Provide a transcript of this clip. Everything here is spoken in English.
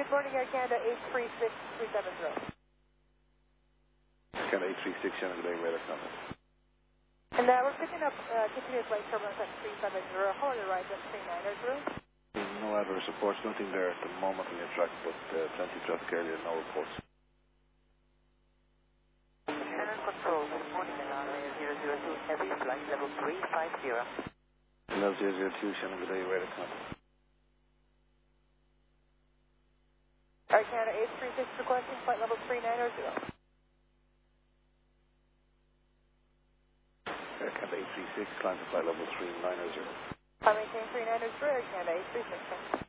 Good morning, Air Canada 836370. Canada 836, Shannon, good day, radar comment. And we're picking up continuous flight turbulence at 370. How are the rides at 390? No adverse reports, nothing there at the moment on your track, but plenty of traffic earlier, no reports. Shannon Control, good morning, runway 002 heavy, flight level 350. Level 002, Shannon, good day, radar comment. Air Canada 836 requesting flight level 390. Air Canada 836, climb to flight level 390. I maintain 390, Air Canada 836.